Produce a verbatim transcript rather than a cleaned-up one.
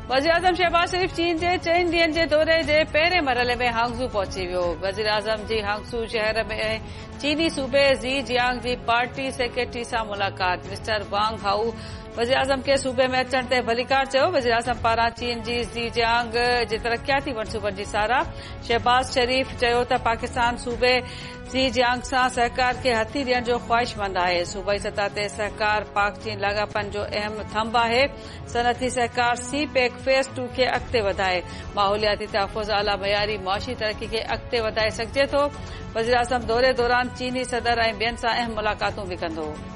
वज़ीर आज़म शहबाज शरीफ़ चीन जे चइनि ॾींहनि जे दौरे जे पहिरें मरहले में हांगज़ू पहुची वियो। वज़ीर आज़म जी हांगज़ू शहर में चीनी सूबे ज़ी जियांग जी पार्टी सेक्रेटरी सां मुलाक़ात। मिस्टर वांग हाउ वज़ीर आज़म खे सूबे में अचण ते भलीकार चयो। वज़ीर आज़म पारां चीन जी ज़ी जियांग जे तरक़ियाती मंसूबनि जी साराह। शहबाज शरीफ़ चयो त पाकिस्तान सूबे ज़ी जियांग सां सहकार खे हथी ॾियण जो ख़्वाहिशमंद आहे। सूबाई सतह ते सहकार पाक चीन लाॻापन जो अहम थंभ आहे। सनअती सहकार सी पेक फेज़ टू खे अॻिते वधाए माहौलियाती तहफ़ुज़ आला मयारी मुआशी तरक़ी खे अॻिते वधाए सघिजे थो। वज़ीर आज़म दौरे दौरान चीनी सदर ऐं ॿियनि सां अहम मुलाक़ातूं बि कंदो।